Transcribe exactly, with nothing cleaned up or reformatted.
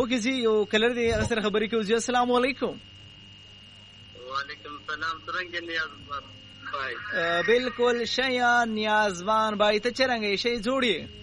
اوکې زی یو کلر دی هغه سره خبرې کوو. زی السلام علیکم. وعلیکم السلام. څنګه نیازمان بھائی؟ بالکل شیا نیازمان بھائی ته څنګه شي جوړي؟